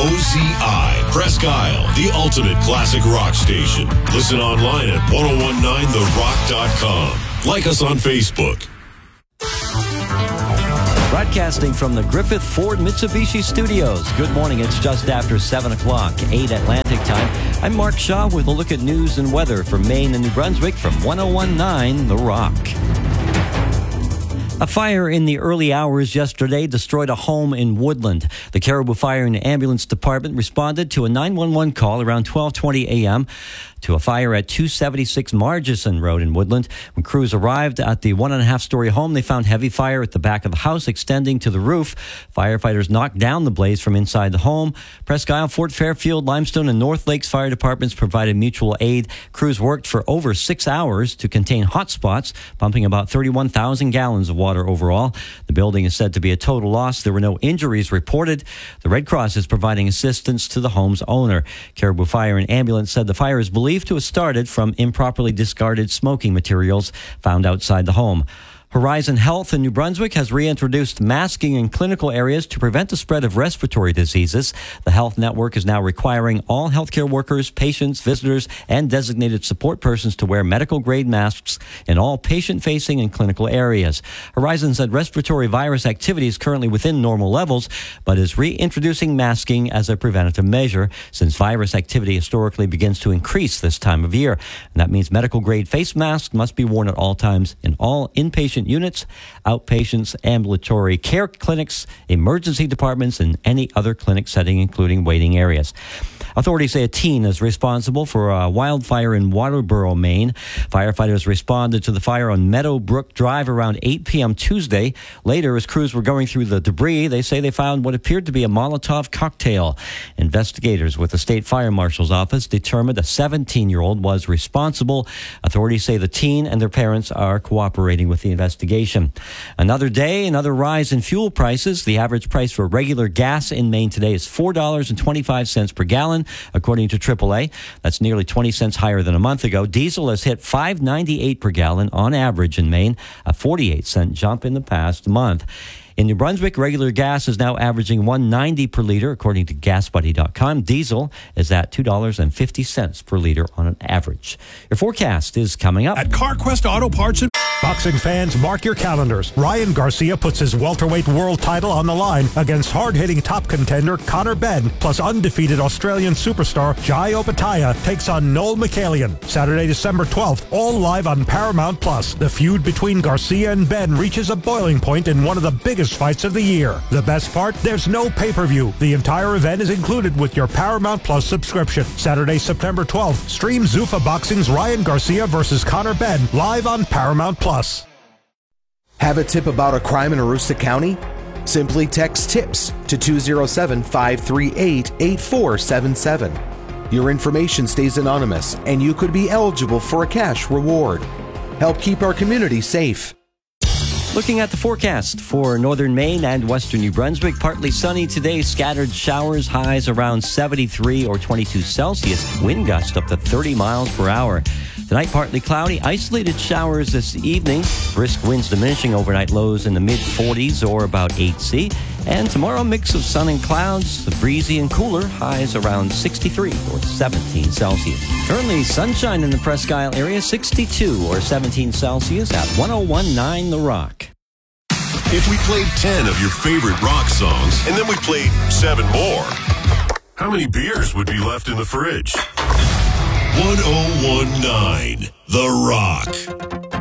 KOZI, Presque Isle, the ultimate classic rock station. Listen online at 1019therock.com. Like us on Facebook. Broadcasting from the Griffith Ford Mitsubishi Studios. Good morning. It's just after 7 o'clock, 8 Atlantic time. I'm Mark Shaw with a look at news and weather for Maine and New Brunswick from 1019 The Rock. A fire in the early hours yesterday destroyed a home in Woodland. The Caribou Fire and Ambulance Department responded to a 911 call around 12:20 a.m. to a fire at 276 Margison Road in Woodland. When crews arrived at the 1.5-story home, they found heavy fire at the back of the house extending to the roof. Firefighters knocked down the blaze from inside the home. Presque Isle, Fort Fairfield, Limestone, and North Lakes fire departments provided mutual aid. Crews worked for over 6 hours to contain hot spots, pumping about 31,000 gallons of water overall. The building is said to be a total loss. There were no injuries reported. The Red Cross is providing assistance to the home's owner. Caribou Fire and Ambulance said the fire is believed to have started from improperly discarded smoking materials found outside the home. Horizon Health in New Brunswick has reintroduced masking in clinical areas to prevent the spread of respiratory diseases. The health network is now requiring all healthcare workers, patients, visitors, and designated support persons to wear medical-grade masks in all patient-facing and clinical areas. Horizon said respiratory virus activity is currently within normal levels, but is reintroducing masking as a preventative measure since virus activity historically begins to increase this time of year. And that means medical-grade face masks must be worn at all times in all inpatient units, outpatients, ambulatory care clinics, emergency departments, and any other clinic setting, including waiting areas. Authorities say a teen is responsible for a wildfire in Waterboro, Maine. Firefighters responded to the fire on Meadowbrook Drive around 8 p.m. Tuesday. Later, as crews were going through the debris, they say they found what appeared to be a Molotov cocktail. Investigators with the State Fire Marshal's Office determined a 17-year-old was responsible. Authorities say the teen and their parents are cooperating with the investigation. Another day, another rise in fuel prices. The average price for regular gas in Maine today is $4.25 per gallon. According to AAA, that's nearly 20 cents higher than a month ago. Diesel has hit $5.98 per gallon on average in Maine, a 48-cent jump in the past month. In New Brunswick, regular gas is now averaging $1.90 per liter, according to GasBuddy.com. Diesel is at $2.50 per liter on an average. Your forecast is coming up at CarQuest Auto Parts. Boxing fans, mark your calendars. Ryan Garcia puts his welterweight world title on the line against hard-hitting top contender Conor Benn, plus undefeated Australian superstar Jai Opetaia takes on Noel McCallion. Saturday, December 12th, all live on Paramount+. The feud between Garcia and Benn reaches a boiling point in one of the biggest fights of the year. The best part? There's no pay-per-view. The entire event is included with your Paramount Plus subscription. Saturday, September 12th, stream Zuffa Boxing's Ryan Garcia versus Conor Benn live on Paramount Plus. Have a tip about a crime in Aroostook County? Simply text TIPS to 207-538-8477. Your information stays anonymous and you could be eligible for a cash reward. Help keep our community safe. Looking at the forecast for northern Maine and western New Brunswick, partly sunny today, scattered showers, highs around 73 or 22 Celsius, wind gust up to 30 miles per hour. Tonight, partly cloudy, isolated showers this evening, brisk winds diminishing overnight, lows in the mid-40s or about 8C. And tomorrow, mix of sun and clouds, breezy and cooler, highs around 63 or 17 Celsius. Currently, sunshine in the Presque Isle area, 62 or 17 Celsius at 1019 The Rock. If we played 10 of your favorite rock songs and then we played 7 more, how many beers would be left in the fridge? 1019 The Rock.